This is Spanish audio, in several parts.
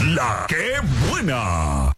La que buena.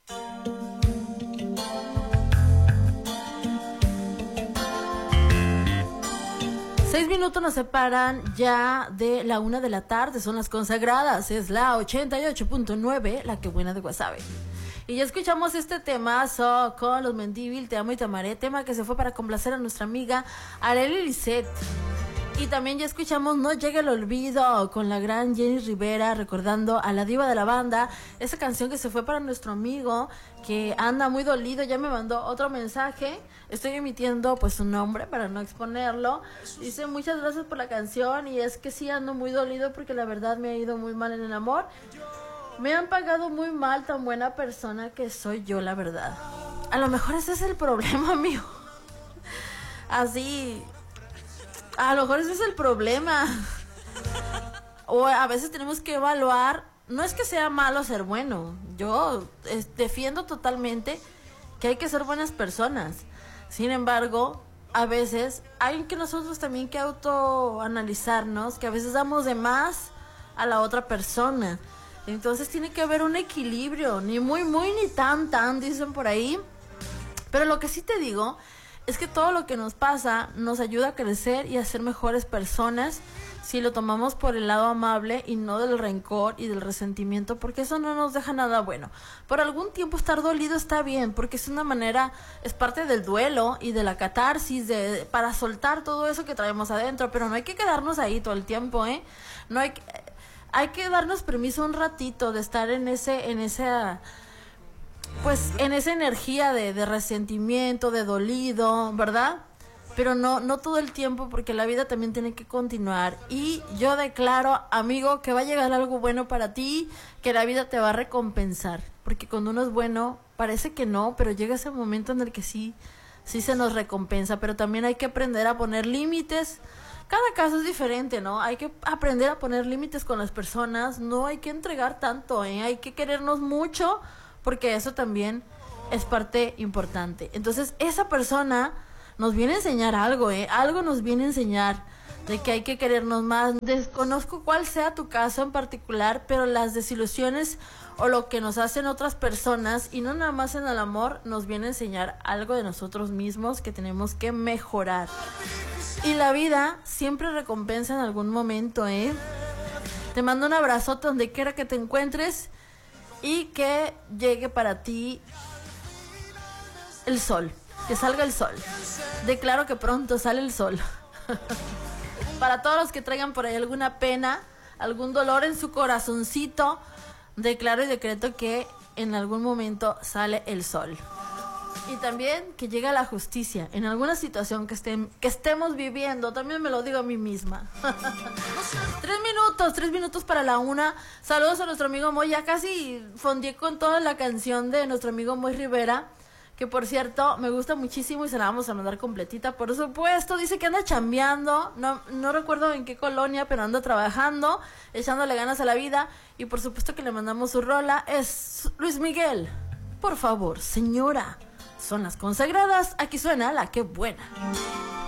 6 minutos nos separan ya de la 1 de la tarde, son las consagradas, es la 88.9, la que buena de Guasave. Y ya escuchamos este temazo con los Mendívil, Te amo y te amaré, tema que se fue para complacer a nuestra amiga Arely Lisset. Y también ya escuchamos No llegue el olvido con la gran Jenny Rivera, recordando a la diva de la banda, esa canción que se fue para nuestro amigo que anda muy dolido. Ya me mandó otro mensaje, estoy emitiendo pues su nombre para no exponerlo. Dice: muchas gracias por la canción, y es que sí ando muy dolido porque la verdad me ha ido muy mal en el amor. Me han pagado muy mal, tan buena persona que soy yo, la verdad. A lo mejor ese es el problema, amigo. Así, a lo mejor ese es el problema. O a veces tenemos que evaluar. No es que sea malo ser bueno. Yo defiendo totalmente que hay que ser buenas personas. Sin embargo, a veces hay que nosotros también que autoanalizarnos, que a veces damos de más a la otra persona. Entonces tiene que haber un equilibrio. Ni muy, muy, ni tan, dicen por ahí. Pero lo que sí te digo es que todo lo que nos pasa nos ayuda a crecer y a ser mejores personas si lo tomamos por el lado amable y no del rencor y del resentimiento, porque eso no nos deja nada bueno. Por algún tiempo estar dolido está bien, porque es una manera, es parte del duelo y de la catarsis, para soltar todo eso que traemos adentro, pero no hay que quedarnos ahí todo el tiempo, no hay que darnos permiso un ratito de estar en esa energía de resentimiento, de dolido, ¿verdad? Pero no todo el tiempo, porque la vida también tiene que continuar. Y yo declaro, amigo, que va a llegar algo bueno para ti, que la vida te va a recompensar. Porque cuando uno es bueno, parece que no, pero llega ese momento en el que sí se nos recompensa. Pero también hay que aprender a poner límites. Cada caso es diferente, ¿no? Hay que aprender a poner límites con las personas. No hay que entregar tanto, hay que querernos mucho, porque eso también es parte importante. Entonces, esa persona nos viene a enseñar algo, algo nos viene a enseñar de que hay que querernos más. Desconozco cuál sea tu caso en particular, pero las desilusiones o lo que nos hacen otras personas, y no nada más en el amor, nos viene a enseñar algo de nosotros mismos que tenemos que mejorar. Y la vida siempre recompensa en algún momento, Te mando un abrazote donde quiera que te encuentres, y que llegue para ti el sol, que salga el sol. Declaro que pronto sale el sol. Para todos los que traigan por ahí alguna pena, algún dolor en su corazoncito, declaro y decreto que en algún momento sale el sol. Y también que llegue la justicia en alguna situación que estemos viviendo. También me lo digo a mí misma. 3 minutos para la 1. Saludos a nuestro amigo Moy. Ya casi fondié con toda la canción de nuestro amigo Moy Rivera, que por cierto me gusta muchísimo y se la vamos a mandar completita, por supuesto. Dice que anda chambeando, no recuerdo en qué colonia, pero anda trabajando, echándole ganas a la vida, y por supuesto que le mandamos su rola. Es Luis Miguel. Por favor, señora. Son las consagradas. Aquí suena La que buena.